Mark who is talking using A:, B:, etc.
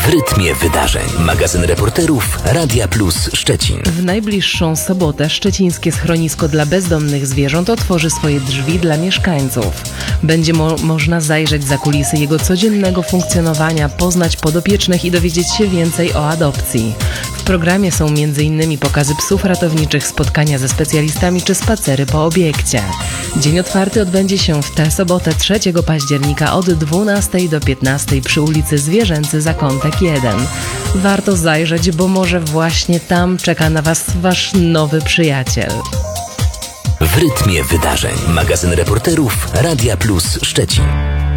A: W rytmie wydarzeń. Magazyn reporterów Radia Plus Szczecin.
B: W najbliższą sobotę szczecińskie schronisko dla bezdomnych zwierząt otworzy swoje drzwi dla mieszkańców. Będzie można zajrzeć za kulisy jego codziennego funkcjonowania, poznać podopiecznych i dowiedzieć się więcej o adopcji. W programie są m.in. pokazy psów ratowniczych, spotkania ze specjalistami czy spacery po obiekcie. Dzień otwarty odbędzie się w tę sobotę 3 października od 12 do 15 przy ulicy Zwierzęcy Zakątek 1. Warto zajrzeć, bo może właśnie tam czeka na Was Wasz nowy przyjaciel.
A: W rytmie wydarzeń. Magazyn reporterów Radia Plus Szczecin.